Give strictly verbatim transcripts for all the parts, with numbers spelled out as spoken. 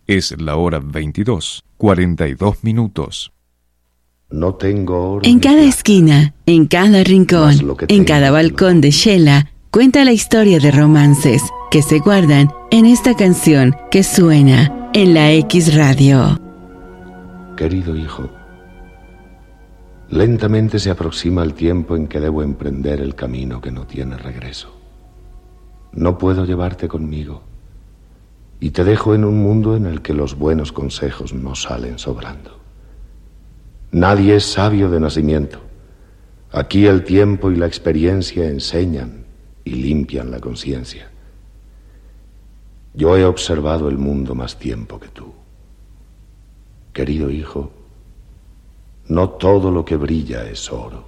Es la hora veintidós, cuarenta y dos minutos. No tengo oro. En cada esquina, en cada rincón, en cada balcón de Shela, cuenta la historia de romances que se guardan en esta canción que suena en la X Radio. Querido hijo, lentamente se aproxima el tiempo en que debo emprender el camino que no tiene regreso. No puedo llevarte conmigo y te dejo en un mundo en el que los buenos consejos no salen sobrando. Nadie es sabio de nacimiento. Aquí el tiempo y la experiencia enseñan y limpian la conciencia. Yo he observado el mundo más tiempo que tú. Querido hijo, no todo lo que brilla es oro.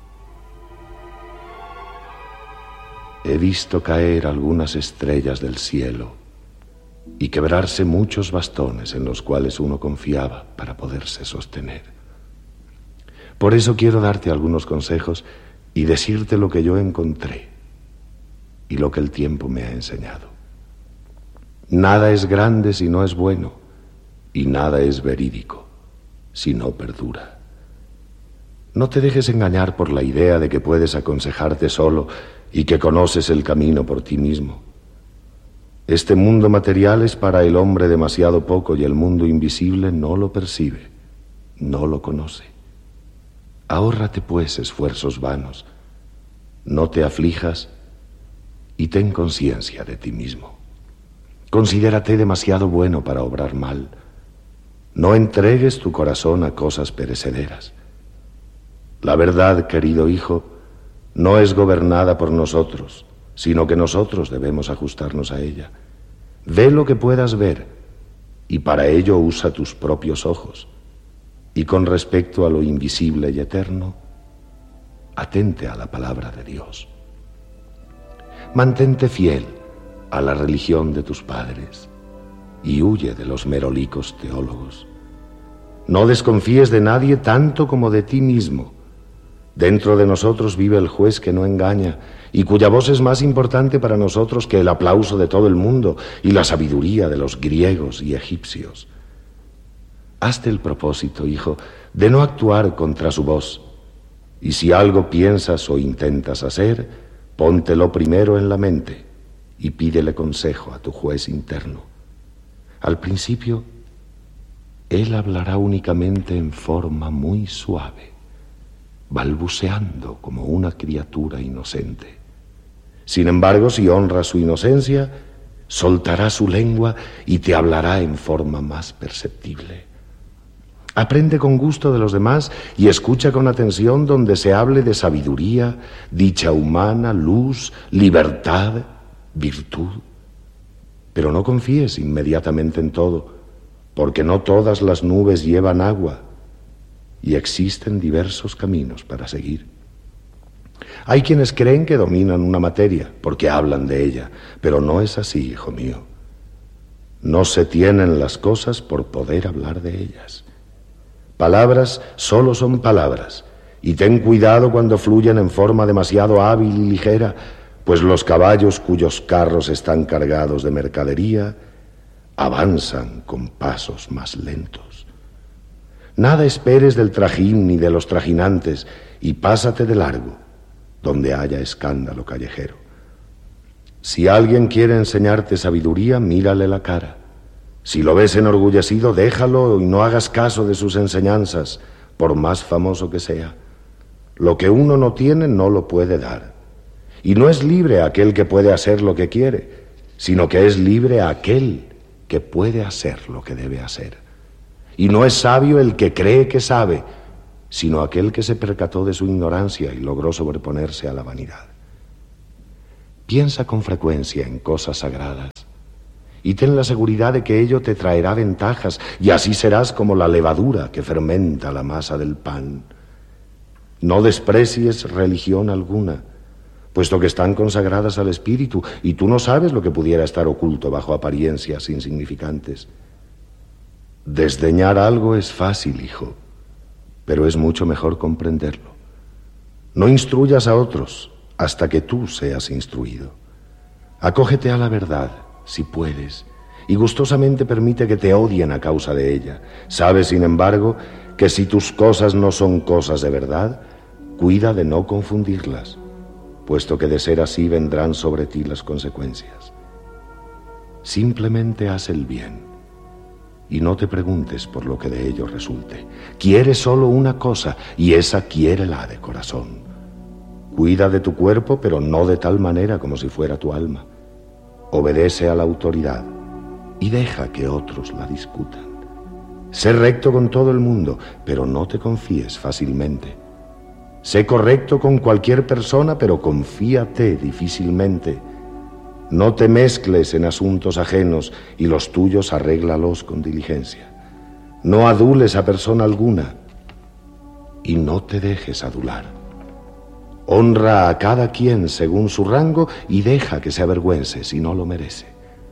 He visto caer algunas estrellas del cielo y quebrarse muchos bastones en los cuales uno confiaba para poderse sostener. Por eso quiero darte algunos consejos y decirte lo que yo encontré y lo que el tiempo me ha enseñado. Nada es grande si no es bueno, y nada es verídico si no perdura. No te dejes engañar por la idea de que puedes aconsejarte solo y que conoces el camino por ti mismo. Este mundo material es para el hombre demasiado poco y el mundo invisible no lo percibe, no lo conoce. Ahórrate pues esfuerzos vanos, no te aflijas y ten conciencia de ti mismo. Considérate demasiado bueno para obrar mal. No entregues tu corazón a cosas perecederas. La verdad, querido hijo, no es gobernada por nosotros, sino que nosotros debemos ajustarnos a ella. Ve lo que puedas ver, y para ello usa tus propios ojos. Y con respecto a lo invisible y eterno, atente a la palabra de Dios. Mantente fiel a la religión de tus padres y huye de los merolicos teólogos. No desconfíes de nadie tanto como de ti mismo. Dentro de nosotros vive el juez que no engaña y cuya voz es más importante para nosotros que el aplauso de todo el mundo y la sabiduría de los griegos y egipcios. Hazte el propósito, hijo, de no actuar contra su voz, y si algo piensas o intentas hacer, póntelo primero en la mente y pídele consejo a tu juez interno. Al principio, él hablará únicamente en forma muy suave, balbuceando como una criatura inocente. Sin embargo, si honras su inocencia, soltará su lengua y te hablará en forma más perceptible. Aprende con gusto de los demás y escucha con atención donde se hable de sabiduría, dicha humana, luz, libertad, virtud. Pero no confíes inmediatamente en todo, porque no todas las nubes llevan agua y existen diversos caminos para seguir. Hay quienes creen que dominan una materia porque hablan de ella, pero no es así, hijo mío. No se tienen las cosas por poder hablar de ellas. Palabras solo son palabras, y ten cuidado cuando fluyen en forma demasiado hábil y ligera, pues los caballos cuyos carros están cargados de mercadería avanzan con pasos más lentos. Nada esperes del trajín ni de los trajinantes y pásate de largo donde haya escándalo callejero. Si alguien quiere enseñarte sabiduría, mírale la cara. Si lo ves enorgullecido, déjalo y no hagas caso de sus enseñanzas, por más famoso que sea. Lo que uno no tiene no lo puede dar. Y no es libre aquel que puede hacer lo que quiere, sino que es libre aquel que puede hacer lo que debe hacer. Y no es sabio el que cree que sabe, sino aquel que se percató de su ignorancia y logró sobreponerse a la vanidad. Piensa con frecuencia en cosas sagradas y ten la seguridad de que ello te traerá ventajas, y así serás como la levadura que fermenta la masa del pan. No desprecies religión alguna, puesto que están consagradas al espíritu, y tú no sabes lo que pudiera estar oculto bajo apariencias insignificantes. Desdeñar algo es fácil, hijo, pero es mucho mejor comprenderlo. No instruyas a otros hasta que tú seas instruido. Acógete a la verdad, si puedes, y gustosamente permite que te odien a causa de ella. Sabes, sin embargo, que si tus cosas no son cosas de verdad, cuida de no confundirlas, puesto que de ser así vendrán sobre ti las consecuencias. Simplemente haz el bien y no te preguntes por lo que de ello resulte. Quiere solo una cosa, y esa quiérela de corazón. Cuida de tu cuerpo, pero no de tal manera como si fuera tu alma. Obedece a la autoridad y deja que otros la discutan. Sé recto con todo el mundo, pero no te confíes fácilmente. Sé correcto con cualquier persona, pero confíate difícilmente. No te mezcles en asuntos ajenos y los tuyos arréglalos con diligencia. No adules a persona alguna y no te dejes adular. Honra a cada quien según su rango y deja que se avergüence si no lo merece.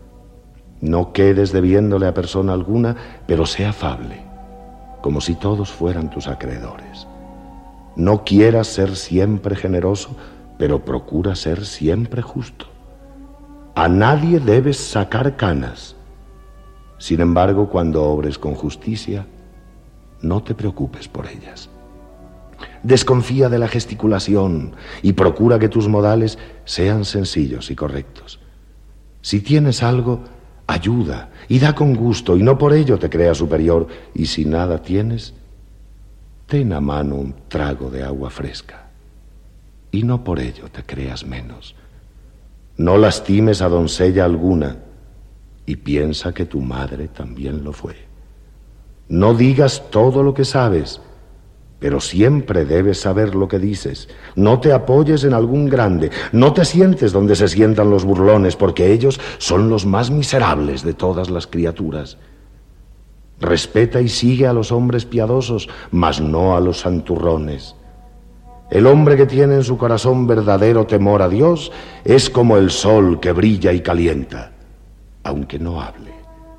No quedes debiéndole a persona alguna, pero sé afable, como si todos fueran tus acreedores. No quieras ser siempre generoso, pero procura ser siempre justo. A nadie debes sacar canas. Sin embargo, cuando obres con justicia, no te preocupes por ellas. Desconfía de la gesticulación y procura que tus modales sean sencillos y correctos. Si tienes algo, ayuda y da con gusto, y no por ello te creas superior. Y si nada tienes, ten a mano un trago de agua fresca, y no por ello te creas menos. No lastimes a doncella alguna, y piensa que tu madre también lo fue. No digas todo lo que sabes, pero siempre debes saber lo que dices. No te apoyes en algún grande, no te sientes donde se sientan los burlones, porque ellos son los más miserables de todas las criaturas. Respeta y sigue a los hombres piadosos, mas no a los santurrones. El hombre que tiene en su corazón verdadero temor a Dios es como el sol que brilla y calienta, aunque no hable.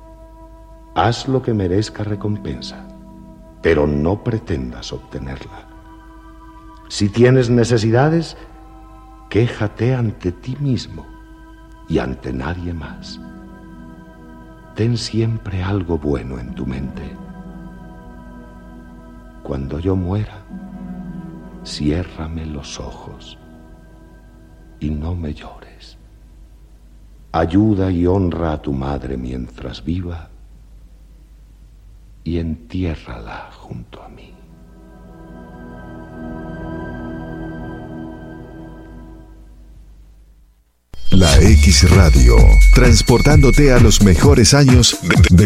Haz lo que merezca recompensa, pero no pretendas obtenerla. Si tienes necesidades, quéjate ante ti mismo y ante nadie más. Ten siempre algo bueno en tu mente. Cuando yo muera, ciérrame los ojos y no me llores. Ayuda y honra a tu madre mientras viva y entiérrala junto a mí. La X Radio, transportándote a los mejores años de, de